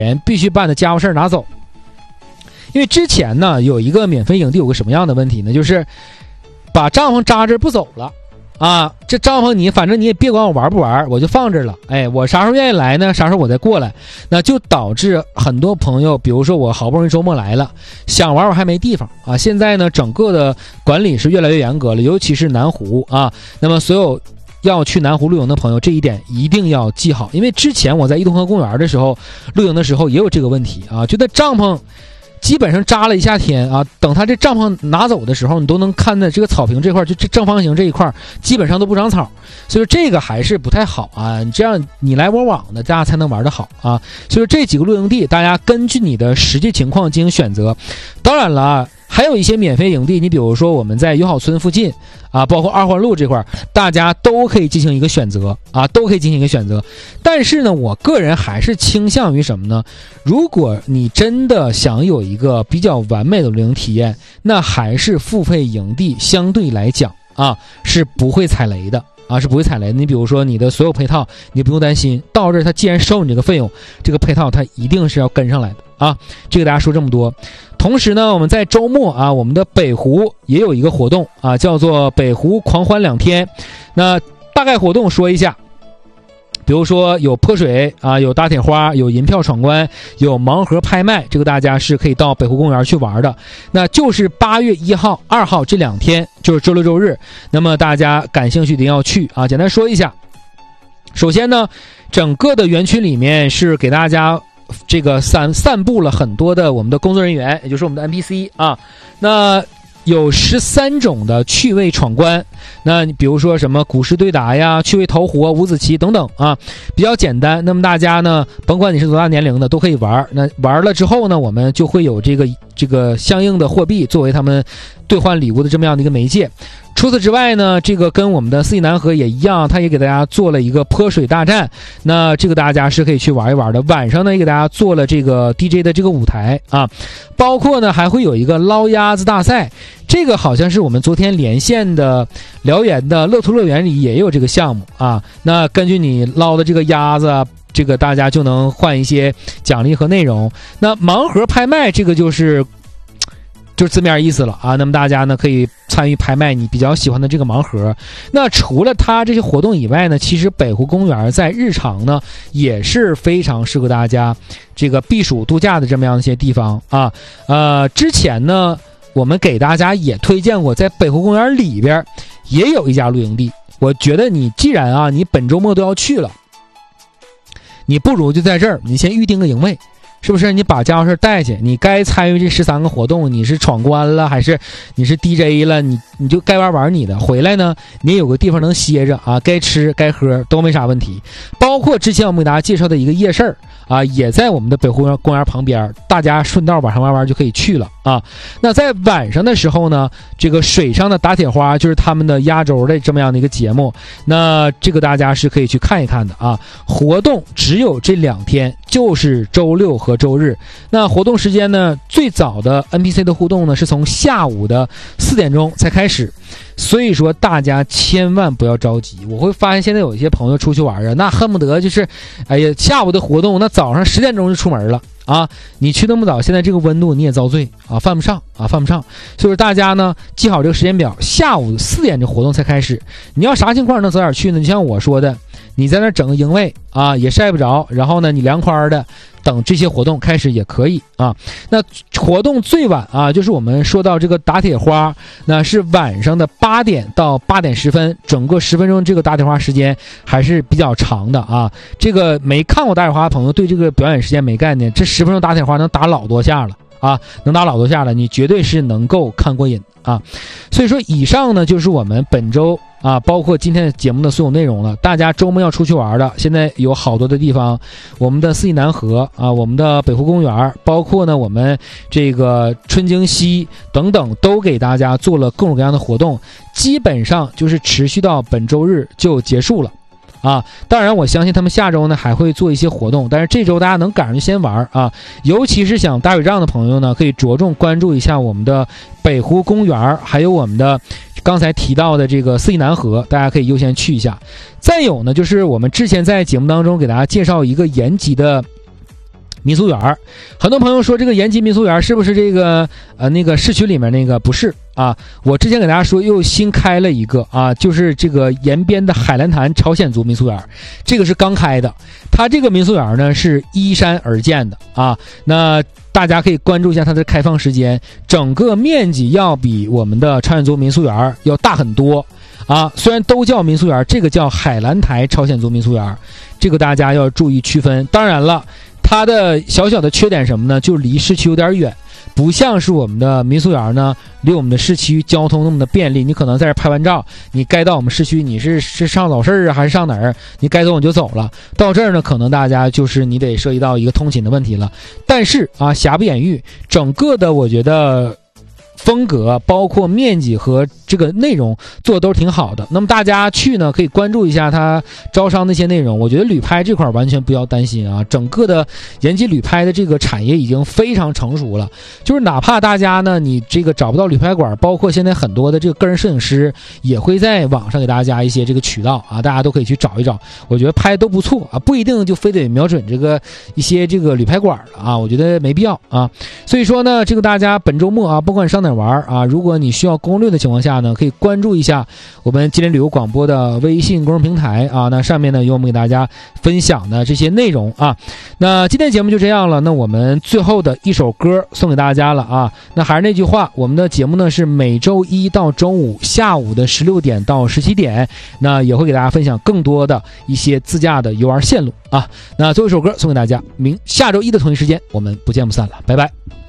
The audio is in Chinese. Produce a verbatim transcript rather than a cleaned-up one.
人必须把你的家伙事儿拿走。因为之前呢有一个免费营地有个什么样的问题呢，就是把帐篷扎这不走了啊，这帐篷你反正你也别管我玩不玩，我就放这了，哎，我啥时候愿意来呢啥时候我再过来，那就导致很多朋友，比如说我好不容易周末来了想玩我还没地方啊。现在呢整个的管理是越来越严格了，尤其是南湖啊，那么所有要去南湖露营的朋友这一点一定要记好，因为之前我在伊通河公园的时候露营的时候也有这个问题啊，觉得帐篷基本上扎了一夏天啊，等他这帐篷拿走的时候，你都能看到这个草坪这块，就这正方形这一块基本上都不长草，所以说这个还是不太好啊。这样你来我往的，大家才能玩得好啊。所以说这几个露营地，大家根据你的实际情况进行选择。当然了啊，还有一些免费营地，你比如说我们在友好村附近啊，包括二环路这块，大家都可以进行一个选择啊，都可以进行一个选择。但是呢，我个人还是倾向于什么呢？如果你真的想有一个比较完美的露营体验，那还是付费营地相对来讲啊是不会踩雷的。啊，是不会踩雷的。你比如说你的所有配套你不用担心，到这儿他既然收你这个费用，这个配套他一定是要跟上来的啊。这个大家说这么多。同时呢，我们在周末啊，我们的北湖也有一个活动啊，叫做北湖狂欢两天。那大概活动说一下，比如说有泼水啊，有打铁花，有银票闯关，有盲盒拍卖，这个大家是可以到北湖公园去玩的。那就是八月一号、二号这两天，就是周六周日。那么大家感兴趣一定要去啊。简单说一下，首先呢，整个的园区里面是给大家这个散散布了很多的我们的工作人员，也就是我们的 N P C 啊。那有十三种的趣味闯关，那你比如说什么古诗对答呀、趣味投壶、五子棋等等啊，比较简单。那么大家呢，甭管你是多大年龄的都可以玩。那玩了之后呢，我们就会有这个这个相应的货币作为他们兑换礼物的这么样的一个媒介。除此之外呢，这个跟我们的四季南河也一样，它也给大家做了一个泼水大战，那这个大家是可以去玩一玩的。晚上呢也给大家做了这个 D J 的这个舞台啊，包括呢还会有一个捞鸭子大赛，这个好像是我们昨天连线的辽源的乐图乐园里也有这个项目啊。那根据你捞的这个鸭子，这个大家就能换一些奖励和内容。那盲盒拍卖这个就是就是字面意思了啊，那么大家呢可以参与拍卖你比较喜欢的这个盲盒。那除了它这些活动以外呢，其实北湖公园在日常呢也是非常适合大家这个避暑度假的这么样一些地方啊。呃，之前呢我们给大家也推荐过，在北湖公园里边也有一家露营地。我觉得你既然啊你本周末都要去了，你不如就在这儿你先预定个营位，是不是？你把家伙事带去，你该参与这十三个活动，你是闯关了还是你是 D J 了，你你就该玩玩你的。回来呢，你也有个地方能歇着啊，该吃该喝都没啥问题。包括之前我们给大家介绍的一个夜市啊，也在我们的北湖公园旁边，大家顺道晚上玩玩就可以去了啊。那在晚上的时候呢，这个水上的打铁花就是他们的压轴的这么样的一个节目，那这个大家是可以去看一看的啊。活动只有这两天，就是周六和周日。那活动时间呢，最早的 N P C 的互动呢是从下午的四点钟才开始，所以说大家千万不要着急。我会发现现在有一些朋友出去玩啊，那恨不得就是哎呀下午的活动那早上十点钟就出门了啊，你去那么早，现在这个温度你也遭罪啊，犯不上啊，犯不上。所以说大家呢记好这个时间表，下午四点这活动才开始。你要啥情况能早点去呢？就像我说的，你在那整个营位啊也晒不着，然后呢你凉快的等这些活动开始也可以啊。那活动最晚啊，就是我们说到这个打铁花，那是晚上的八点到八点十分，整个十分钟这个打铁花时间还是比较长的啊。这个没看过打铁花的朋友对这个表演时间没概念，这十分钟打铁花能打老多下了啊，能打老多下了，你绝对是能够看过瘾啊。所以说以上呢就是我们本周啊，包括今天的节目的所有内容了。大家周末要出去玩的，现在有好多的地方，我们的四季南河啊，我们的北湖公园，包括呢我们这个春京西等等，都给大家做了各种各样的活动，基本上就是持续到本周日就结束了啊。当然我相信他们下周呢还会做一些活动，但是这周大家能赶上就先玩啊。尤其是想打水仗的朋友呢，可以着重关注一下我们的北湖公园，还有我们的刚才提到的这个四季南河，大家可以优先去一下。再有呢，就是我们之前在节目当中给大家介绍一个延吉的民俗园。很多朋友说这个延吉民俗园是不是这个呃那个市区里面那个？不是啊，我之前给大家说又新开了一个啊，就是这个延边的海兰坛朝鲜族民俗园，这个是刚开的。它这个民俗园呢是依山而建的啊，那大家可以关注一下它的开放时间，整个面积要比我们的朝鲜族民俗园要大很多啊。虽然都叫民俗园，这个叫海兰台朝鲜族民俗园，这个大家要注意区分。当然了，它的小小的缺点什么呢？就离市区有点远，不像是我们的民俗园呢，离我们的市区交通那么的便利。你可能在这拍完照，你该到我们市区，你是是上早市啊，还是上哪儿？你该走你就走了。到这儿呢，可能大家就是你得涉及到一个通勤的问题了。但是啊，瑕不掩瑜，整个的我觉得风格包括面积和这个内容做的都是挺好的。那么大家去呢可以关注一下它招商那些内容，我觉得旅拍这块完全不要担心啊，整个的延吉旅拍的这个产业已经非常成熟了。就是哪怕大家呢你这个找不到旅拍馆，包括现在很多的这个个人摄影师也会在网上给大家一些这个渠道啊，大家都可以去找一找，我觉得拍都不错啊，不一定就非得瞄准这个一些这个旅拍馆了啊，我觉得没必要啊。所以说呢，这个大家本周末啊，不管上哪玩啊，如果你需要攻略的情况下呢，可以关注一下我们吉林旅游广播的微信公众平台啊，那上面呢有我们给大家分享的这些内容啊。那今天节目就这样了，那我们最后的一首歌送给大家了啊。那还是那句话，我们的节目呢是每周一到周五下午的十六点到十七点，那也会给大家分享更多的一些自驾的游玩线路啊。那最后一首歌送给大家，明下周一的同一时间我们不见不散了，拜拜。